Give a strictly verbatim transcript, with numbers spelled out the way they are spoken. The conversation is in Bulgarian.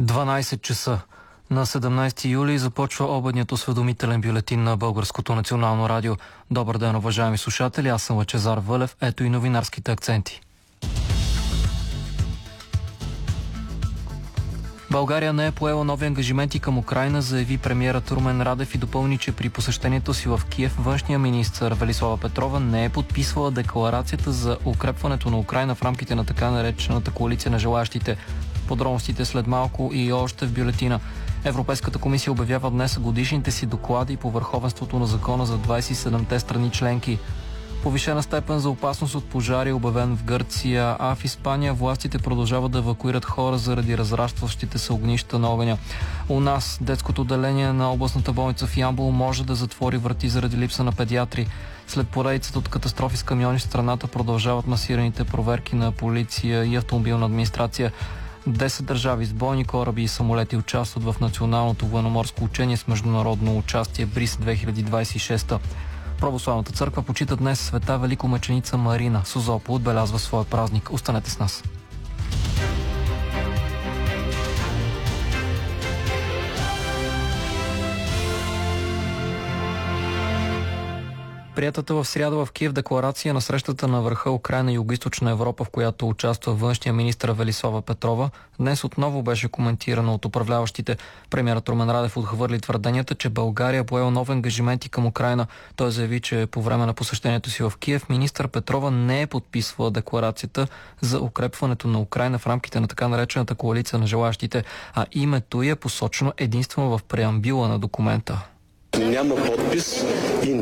дванайсет часа. На седемнайсети юли започва обедният осведомителен бюлетин на Българското национално радио. Добър ден, уважаеми слушатели, аз съм Лъчезар Вълев. Ето и новинарските акценти. България не е поела нови ангажименти към Украйна, заяви премиерът Румен Радев и допълни, че при посещението си в Киев външният министър Велислава Петрова не е подписвала декларацията за укрепването на Украйна в рамките на така наречената коалиция на желаящите. Подробностите след малко и още в бюлетина. Европейската комисия обявява днес годишните си доклади по върховенството на закона за двайсет и седемте страни членки. Повишена степен за опасност от пожари е обявен в Гърция, а в Испания властите продължават да евакуират хора заради разрастващите се огнища на огъня. У нас детското отделение на областната болница в Ямбол може да затвори врати заради липса на педиатри. След поредицата от катастрофи с камиони в страната продължават масираните проверки на полиция и автомобилна администрация. Десет държави с бойни кораби и самолети участват в националното военноморско учение с международно участие Бриз две хиляди двайсет и шеста. Православната църква почита днес света великомъченица Марина. Созопол отбелязва своя празник. Останете с нас. Приятата в сряда в Киев декларация на срещата на върха Украйна и Югоизточна Европа, в която участва външния министър Велислава Петрова, днес отново беше коментирана от управляващите. Премиерът Румен Радев отхвърли твърденията, че България поела нови ангажименти към Украйна. Той заяви, че по време на посещението си в Киев министър Петрова не е подписвала декларацията за укрепването на Украйна в рамките на така наречената коалиция на желаящите, а името й е посочено единствено в преамбюла на документа. Няма подпис и